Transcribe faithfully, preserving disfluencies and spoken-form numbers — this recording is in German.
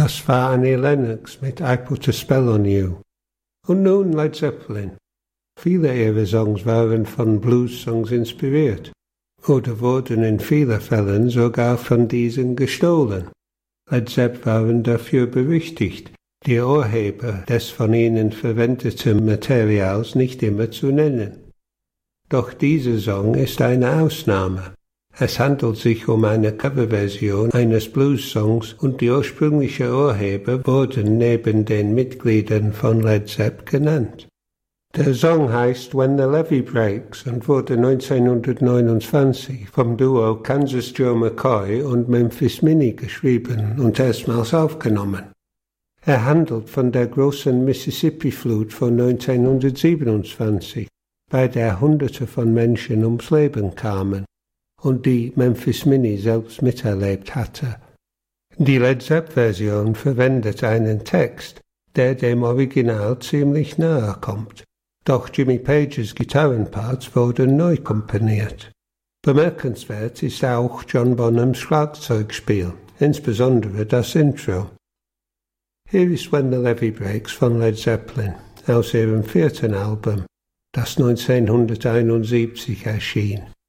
Das war Annie Lennox mit I Put a Spell on You. Und nun Led Zeppelin. Viele ihrer Songs waren von Blues-Songs inspiriert oder wurden in vielen Fällen sogar von diesen gestohlen. Led Zepp waren dafür berüchtigt, die Urheber des von ihnen verwendeten Materials nicht immer zu nennen. Doch dieser Song ist eine Ausnahme. Es handelt sich um eine Coverversion eines Blues-Songs und die ursprünglichen Urheber wurden neben den Mitgliedern von Led Zepp genannt. Der Song heißt When the Levee Breaks und wurde neunzehnhundertneunundzwanzig vom Duo Kansas Joe McCoy und Memphis Minnie geschrieben und erstmals aufgenommen. Er handelt von der großen Mississippi-Flut von neunzehnhundertsiebenundzwanzig, bei der Hunderte von Menschen ums Leben kamen und die Memphis Minnie selbst miterlebt hatte. Die Led Zepp-Version verwendet einen Text, der dem Original ziemlich nahe kommt, doch Jimmy Pages Gitarrenparts wurden neu komponiert. Bemerkenswert ist auch John Bonhams Schlagzeugspiel, insbesondere das Intro. Hier ist When the Levee Breaks von Led Zeppelin aus ihrem vierten Album, das neunzehnhunderteinundsiebzig erschien.